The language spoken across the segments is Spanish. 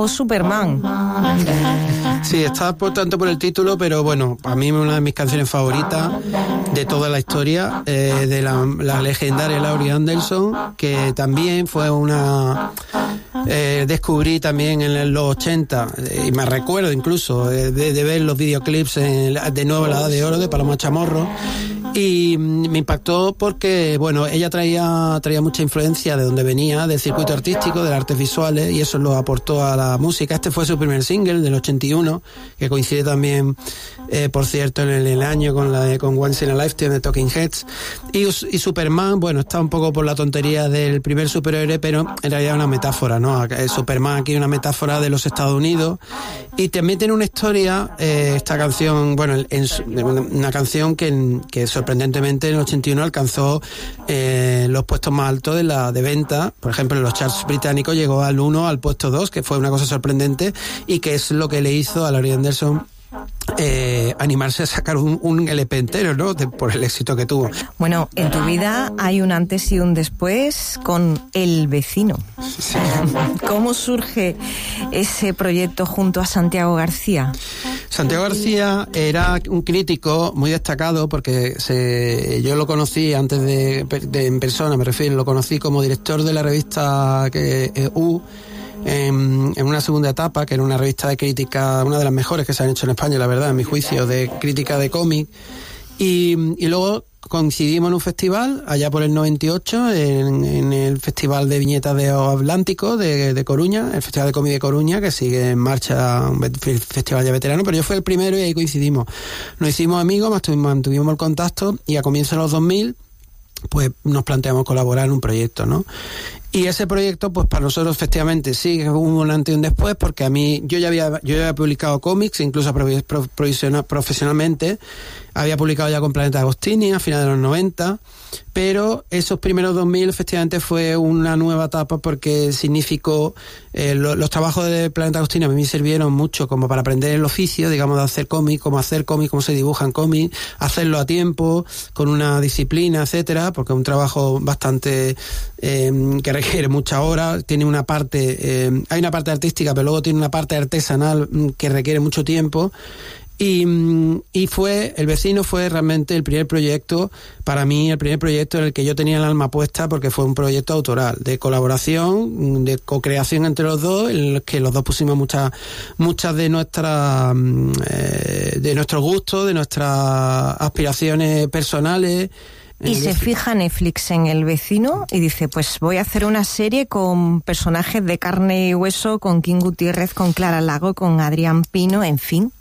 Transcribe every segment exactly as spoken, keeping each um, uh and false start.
o Superman. Sí, está por tanto por el título, pero bueno, a mí una de mis canciones favoritas de toda la historia, eh, de la, la legendaria Laurie Anderson, que también fue una... Eh, descubrí también en los ochenta, eh, y me recuerdo incluso eh, de, de ver los videoclips en, de nuevo La Edad de Oro de Paloma Chamorro, y me impactó porque, bueno, ella traía traía mucha influencia de donde venía, del circuito artístico, de las artes visuales, y eso lo aportó a la música. Este fue su primer single del ochenta y uno, que coincide también, eh, por cierto, en el, el año con la de con Once in a Lifetime de Talking Heads. Y, y Superman, bueno, está un poco por la tontería del primer superhéroe, pero en realidad es una metáfora, ¿no? Superman aquí es una metáfora de los Estados Unidos, y también tiene una historia, eh, esta canción, bueno, en, una canción que, que sorprendentemente en el ochenta y uno alcanzó eh, los puestos más altos de la de venta. Por ejemplo, en los charts británicos llegó al uno, al puesto dos, que fue una cosa sorprendente, y que es lo que le hizo a Laurie Anderson Eh, animarse a sacar un, un L P entero, ¿no? De, por el éxito que tuvo. Bueno, en tu vida hay un antes y un después con El Vecino. Sí. ¿Cómo surge ese proyecto junto a Santiago García? Santiago García era un crítico muy destacado porque se, yo lo conocí antes de, de en persona, me refiero, lo conocí como director de la revista que, eh, U, En, en una segunda etapa, que era una revista de crítica, una de las mejores que se han hecho en España, la verdad, en mi juicio, de crítica de cómic, y, y luego coincidimos en un festival allá por el noventa y ocho, en, en el Festival de Viñetas de Atlántico de, de Coruña, el Festival de Cómic de Coruña, que sigue en marcha, un festival ya veterano, pero yo fui el primero y ahí coincidimos. Nos hicimos amigos, mantuvimos el contacto, y a comienzos de los dos mil pues nos planteamos colaborar en un proyecto, ¿no? Y ese proyecto, pues para nosotros efectivamente sí, hubo un antes y un después, porque a mí, yo ya había, yo ya había publicado cómics, incluso profesionalmente, había publicado ya con Planeta Agostini a finales de los noventa, pero esos primeros dos mil efectivamente fue una nueva etapa porque significó, eh, lo, los trabajos de Planeta Agostini a mí me sirvieron mucho como para aprender el oficio, digamos, de hacer cómic, cómo hacer cómic, cómo se dibujan cómic, hacerlo a tiempo, con una disciplina, etcétera, porque es un trabajo bastante eh, que requiere muchas horas, tiene una parte, eh, hay una parte artística, pero luego tiene una parte artesanal que requiere mucho tiempo. Y, y fue, El Vecino fue realmente el primer proyecto, para mí, el primer proyecto en el que yo tenía el alma puesta, porque fue un proyecto autoral, de colaboración, de co-creación entre los dos, en el que los dos pusimos muchas muchas de nuestras eh, de nuestros gustos, de nuestras aspiraciones personales. Y se fija Netflix en El Vecino y dice, pues voy a hacer una serie con personajes de carne y hueso, con King Gutiérrez, con Clara Lago, con Adrián Pino, en fin.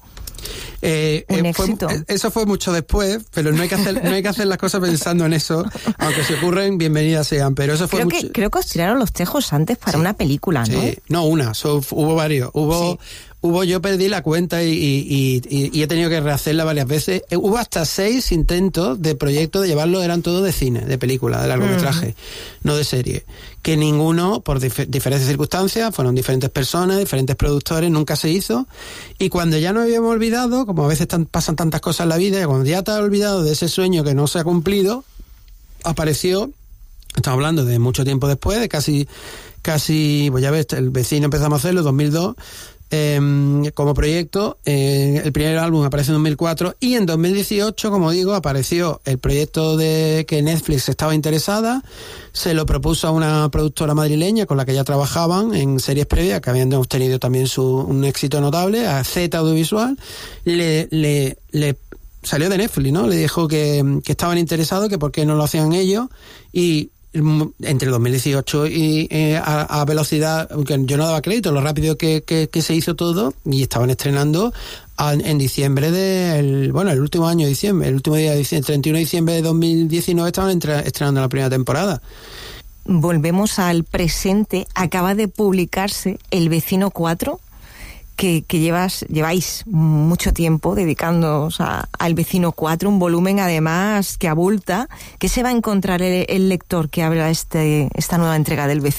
Eh, un eh, fue, éxito. Eso fue mucho después, pero no hay que hacer no hay que hacer las cosas pensando en eso, aunque se ocurren, bienvenidas sean, pero eso fue creo mucho... que creo que os tiraron los tejos antes para sí, una película, ¿no? Sí, no una, so, hubo varios, hubo sí. Hubo, yo perdí la cuenta y, y, y, y he tenido que rehacerla varias veces. Hubo hasta seis intentos de proyecto de llevarlo, eran todos de cine, de película, de largometraje, mm. no de serie. Que ninguno, por dif- diferentes circunstancias, fueron diferentes personas, diferentes productores, nunca se hizo. Y cuando ya nos habíamos olvidado, como a veces tan, pasan tantas cosas en la vida, y cuando ya te has olvidado de ese sueño que no se ha cumplido, apareció, estamos hablando de mucho tiempo después, de casi, casi, pues ya ves, El Vecino empezamos a hacerlo en dos mil dos, Eh, como proyecto, eh, el primer álbum apareció en dos mil cuatro y en dos mil dieciocho, como digo, apareció el proyecto de que Netflix estaba interesada, se lo propuso a una productora madrileña con la que ya trabajaban en series previas que habían obtenido también su, un éxito notable, a Z Audiovisual, le, le, le salió de Netflix, ¿no? Le dijo que, que estaban interesados, que por qué no lo hacían ellos, y entre el dos mil dieciocho y eh, a, a velocidad, aunque yo no daba crédito lo rápido que, que, que se hizo todo, y estaban estrenando a, en diciembre del, bueno, el último año de diciembre, el último día de diciembre, treinta y uno de diciembre de dos mil diecinueve estaban entre, estrenando la primera temporada. Volvemos al presente, acaba de publicarse El Vecino cuatro, que, que llevas, lleváis mucho tiempo dedicándoos a, a El Vecino cuatro, un volumen además que abulta. ¿Qué se va a encontrar el, el lector que abra este, esta nueva entrega del Vecino?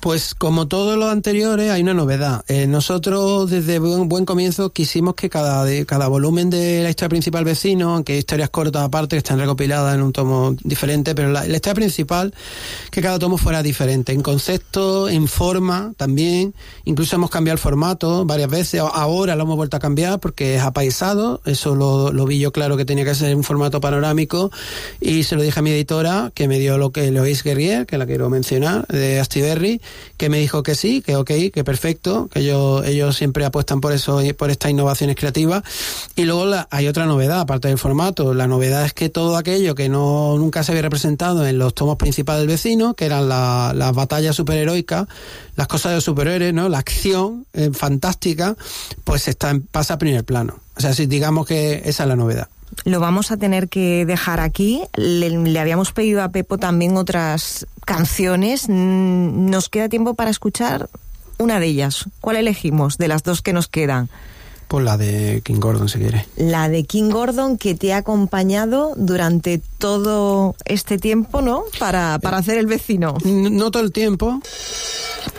Pues como todos los anteriores hay una novedad. Eh, nosotros desde buen, buen comienzo quisimos que cada de, cada volumen de la historia principal Vecino, aunque hay historias cortas aparte que están recopiladas en un tomo diferente, pero la, la historia principal, que cada tomo fuera diferente, en concepto, en forma también. Incluso hemos cambiado el formato varias veces. Ahora lo hemos vuelto a cambiar porque es apaisado. Eso lo, lo vi yo claro que tenía que ser un formato panorámico y se lo dije a mi editora, que me dio lo que Lois Guerrier, que la quiero mencionar, de Astiberri, que me dijo que sí, que ok, que perfecto, que ellos, ellos siempre apuestan por eso, por estas innovaciones creativas. Y luego la, hay otra novedad, aparte del formato. La novedad es que todo aquello que no nunca se había representado en los tomos principales del Vecino, que eran la, las batallas superheroicas, las cosas de los superhéroes, ¿no? La acción eh, fantástica, pues está en, pasa a primer plano. O sea, si digamos que esa es la novedad. Lo vamos a tener que dejar aquí. Le, le habíamos pedido a Pepo también otras canciones. Nos queda tiempo para escuchar una de ellas. ¿Cuál elegimos de las dos que nos quedan? Pues la de King Gordon, si quieres. La de King Gordon, que te ha acompañado durante todo este tiempo, ¿no? Para, para hacer El Vecino. No todo el tiempo.